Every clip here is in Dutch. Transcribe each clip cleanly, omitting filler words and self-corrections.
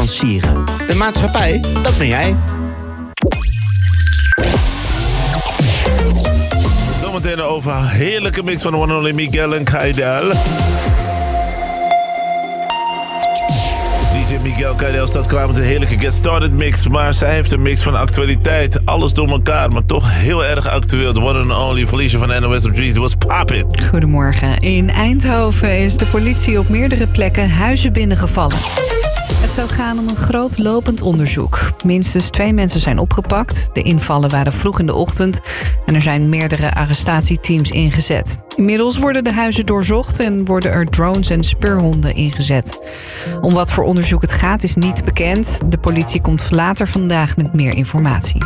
financieren. De maatschappij, dat ben jij. Zometeen over een heerlijke mix van One Only Miguel en Kaidel. DJ Miguel Kaidel staat klaar met een heerlijke Get Started mix. Maar zij heeft een mix van actualiteit. Alles door elkaar, maar toch heel erg actueel. The One and Only Felicia van NOS op 3 was poppin'. Goedemorgen. In Eindhoven is de politie op meerdere plekken huizen binnengevallen. Het zou gaan om een groot lopend onderzoek. Minstens 2 mensen zijn opgepakt. De invallen waren vroeg in de ochtend en er zijn meerdere arrestatieteams ingezet. Inmiddels worden de huizen doorzocht en worden er drones en speurhonden ingezet. Om wat voor onderzoek het gaat is niet bekend. De politie komt later vandaag met meer informatie.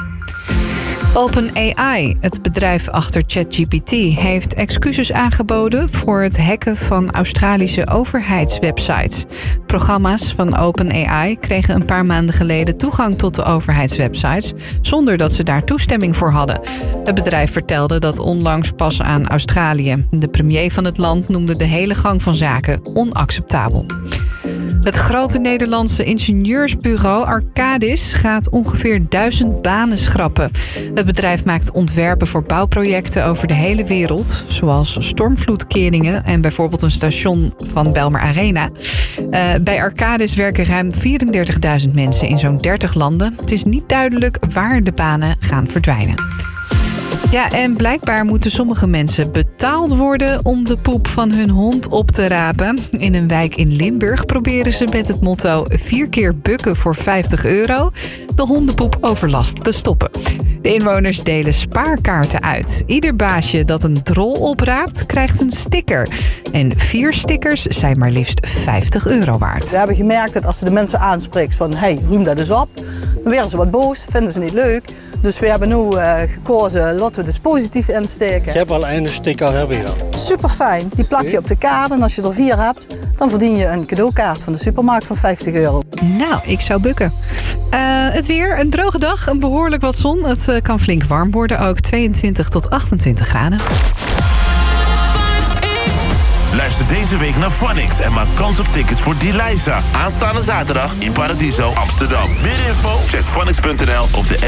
OpenAI, het bedrijf achter ChatGPT, heeft excuses aangeboden voor het hacken van Australische overheidswebsites. Programma's van OpenAI kregen een paar maanden geleden toegang tot de overheidswebsites zonder dat ze daar toestemming voor hadden. Het bedrijf vertelde dat onlangs pas aan Australië. De premier van het land noemde de hele gang van zaken onacceptabel. Het grote Nederlandse ingenieursbureau Arcadis gaat ongeveer 1000 banen schrappen. Het bedrijf maakt ontwerpen voor bouwprojecten over de hele wereld, zoals stormvloedkeringen en bijvoorbeeld een station van Belmer Arena. Bij Arcadis werken ruim 34.000 mensen in zo'n 30 landen. Het is niet duidelijk waar de banen gaan verdwijnen. Ja, en blijkbaar moeten sommige mensen betaald worden om de poep van hun hond op te rapen. In een wijk in Limburg proberen ze met het motto 4 keer bukken voor €50 de hondenpoepoverlast te stoppen. De inwoners delen spaarkaarten uit. Ieder baasje dat een drol opraapt, krijgt een sticker. En 4 stickers zijn maar liefst €50 waard. We hebben gemerkt dat als ze de mensen aanspreekt van hey, ruim dat eens op, dan werden ze wat boos, vinden ze niet leuk. Dus we hebben nu gekozen, laten we dus positief insteken. Ik heb al een sticker hebben hier. Super fijn. Die plak je op de kaart en als je er 4 hebt, dan verdien je een cadeaukaart van de supermarkt van €50. Nou, ik zou bukken. Het weer, een droge dag, een behoorlijk wat zon. Het kan flink warm worden, ook 22 tot 28 graden. Luister deze week naar Phonics en maak kans op tickets voor Deliza. Aanstaande zaterdag in Paradiso, Amsterdam. Meer info? Check phonics.nl of de